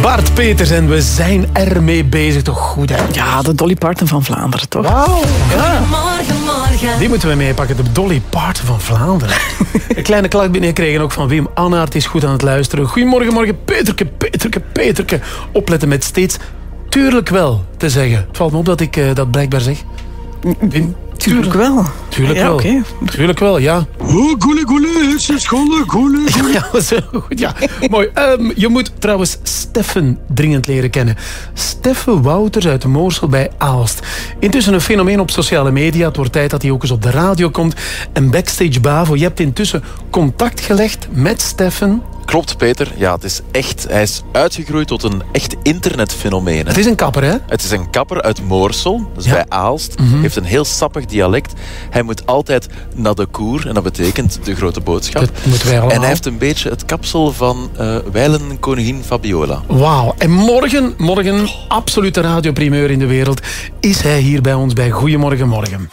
Bart Peters en we zijn ermee bezig. Toch goed, hè? Ja, de Dolly Parton van Vlaanderen, toch? Wauw. Ja. Morgen. Die moeten we meepakken, de Dolly Parton van Vlaanderen. Een kleine klacht binnengekregen ook van Wim Annaert is goed aan het luisteren. Goedemorgen, morgen, Peterke. Opletten met steeds tuurlijk wel te zeggen. Het valt me op dat ik dat blijkbaar zeg. Wim? Tuurlijk wel. Tuurlijk ja, wel. Okay. Tuurlijk wel, ja. Oh, goeie, is scholen, goeie. Ja, zo goed, ja. Mooi. Je moet trouwens Steffen dringend leren kennen. Steffen Wouters uit Moorsel bij Aalst. Intussen een fenomeen op sociale media. Het wordt tijd dat hij ook eens op de radio komt. En Backstage Bavo, je hebt intussen contact gelegd met Steffen. Klopt, Peter. Ja, het is echt. Hij is uitgegroeid tot een echt internetfenomeen. Hè? Het is een kapper, hè? Het is een kapper uit Moorsel, dus bij Aalst. Heeft een heel sappig dialect. Hij moet altijd naar de koer, en dat betekent de grote boodschap. Dat moeten wij allemaal. En hij heeft een beetje het kapsel van wijlen koningin Fabiola. Wauw. En morgen, absolute radioprimeur in de wereld, is hij hier bij ons bij Goedemorgen Morgen.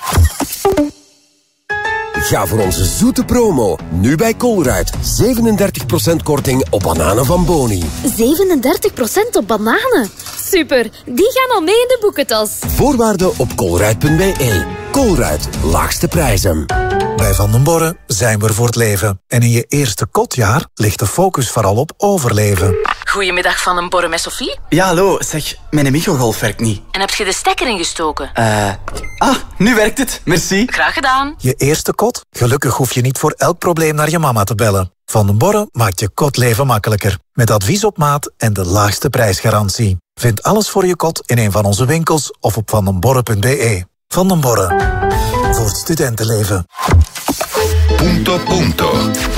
Ga voor onze zoete promo. Nu bij Colruyt. 37% korting op bananen van Boni. 37% op bananen? Super, die gaan al mee in de boekentas. Voorwaarden op colruyt.be. Colruyt, laagste prijzen. Bij Van den Borre zijn we er voor het leven. En in je eerste kotjaar ligt de focus vooral op overleven. Goedemiddag, Van den Borre met Sophie. Ja, hallo. Zeg, mijn microgolf werkt niet. En heb je de stekker ingestoken? Nu werkt het. Merci. Graag gedaan. Je eerste kot? Gelukkig hoef je niet voor elk probleem naar je mama te bellen. Van den Borre maakt je kotleven makkelijker. Met advies op maat en de laagste prijsgarantie. Vind alles voor je kot in een van onze winkels of op vandenborre.be. Van den Borre. Voor het studentenleven. Punto.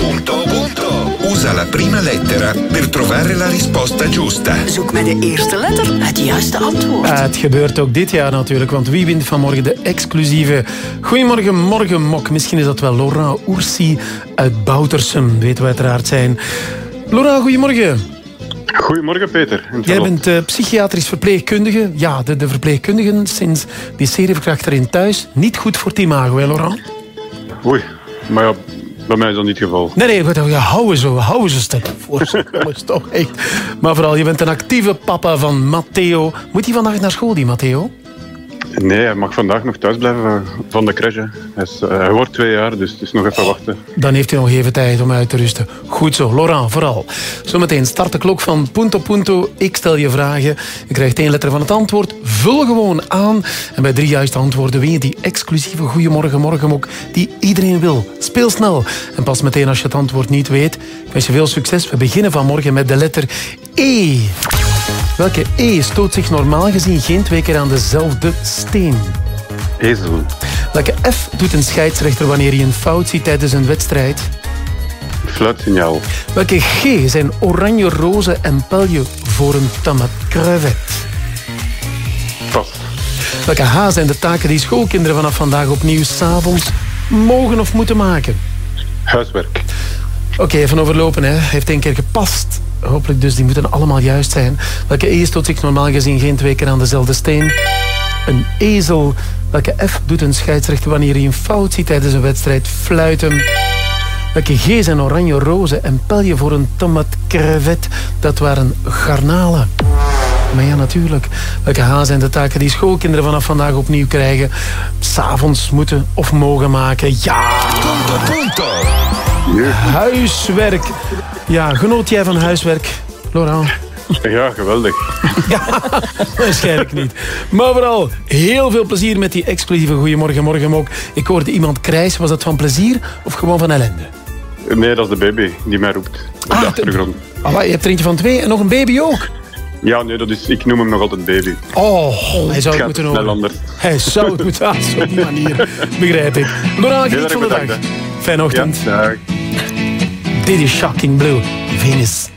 Usa la prima lettera per trovare la risposta giusta. Zoek met de eerste letter het juiste antwoord. Het gebeurt ook dit jaar natuurlijk, want wie wint vanmorgen de exclusieve Goedemorgen Morgenmok? Misschien is dat wel Laurent Oursi uit Boutersum, weten we uiteraard zijn. Laurent, goedemorgen. Goedemorgen, Peter. Jij bent psychiatrisch verpleegkundige. Ja, de verpleegkundigen sinds die serieverkrachter in thuis. Niet goed voor het imago, hè, Laurent? Oei, maar ja, bij mij is dat niet het geval. Nee, houden ze step voor. Jongens, toch echt. Maar vooral, je bent een actieve papa van Matteo. Moet hij vandaag naar school, die Matteo? Nee, hij mag vandaag nog thuis blijven van de crèche. Hij wordt 2 jaar, dus het is nog even wachten. Dan heeft hij nog even tijd om uit te rusten. Goed zo, Laurent, vooral. Zometeen start de klok van Punto. Ik stel je vragen. Je krijgt 1 letter van het antwoord. Vul gewoon aan. En bij 3 juiste antwoorden win je die exclusieve Goedemorgen Morgenmok die iedereen wil. Speel snel. En pas meteen als je het antwoord niet weet. Ik wens je veel succes. We beginnen vanmorgen met de letter E. Welke E stoot zich normaal gezien geen 2 keer aan dezelfde steen? Ezel. Welke F doet een scheidsrechter wanneer hij een fout ziet tijdens een wedstrijd? Fluitsignaal. Welke G zijn oranje, roze en pelje voor een tomat crevet? Pas. Welke H zijn de taken die schoolkinderen vanaf vandaag opnieuw 's avonds mogen of moeten maken? Huiswerk. Oké, even overlopen. Hè. Heeft 1 keer gepast. Hopelijk dus, die moeten allemaal juist zijn. Welke E stoot zich normaal gezien geen 2 keer aan dezelfde steen? Een ezel. Welke F doet een scheidsrechter wanneer hij een fout ziet tijdens een wedstrijd? Fluiten. Welke G zijn oranje, roze en pelje voor een tomat crevet? Dat waren garnalen. Maar ja, natuurlijk. Welke H zijn de taken die schoolkinderen vanaf vandaag opnieuw krijgen? 's Avonds moeten of mogen maken. Ja! Punto. Huiswerk. Ja, genoot jij van huiswerk, Laurent? Ja, geweldig. Ja, waarschijnlijk niet. Maar vooral, heel veel plezier met die exclusieve Goedemorgen Morgenmok. Ik hoorde iemand krijsen. Was dat van plezier of gewoon van ellende? Nee, dat is de baby die mij roept. Op de achtergrond. Je hebt er eentje van 2 en nog een baby ook. Ja, nee, ik noem hem nog altijd baby. Oh, hij zou het moeten horen. Hij zou het moeten aan, op die manier. Begrijp ik. Laurent, geniet van de dag. Fijne ochtend. Ja, dag. Dit is Shocking Blue. Venus.